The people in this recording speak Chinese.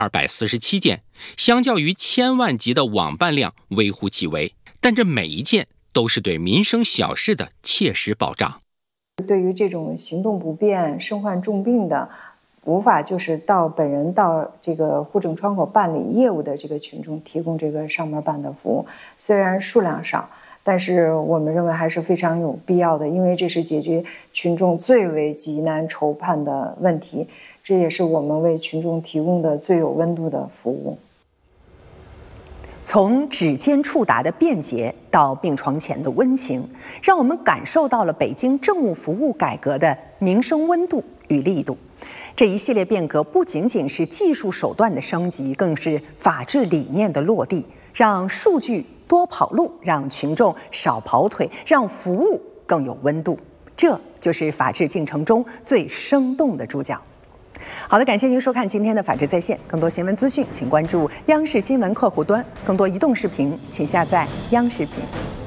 247件，相较于千万级的网办量微乎其微，但这每一件都是对民生小事的切实保障。 对于这种行动不便、身患重病的，无法就是本人到这个户政窗口办理业务的这个群众，提供这个上门办的服务，虽然数量少，但是我们认为还是非常有必要的，因为这是解决群众最为急难愁盼的问题，这也是我们为群众提供的最有温度的服务。 从指尖触达的便捷到病床前的温情，让我们感受到了北京政务服务改革的民生温度与力度。这一系列变革不仅仅是技术手段的升级，更是法治理念的落地，让数据多跑路，让群众少跑腿，让服务更有温度。这就是法治进程中最生动的主角。好的，感谢您收看今天的《法治在线》，更多新闻资讯，请关注央视新闻客户端；更多移动视频，请下载央视频。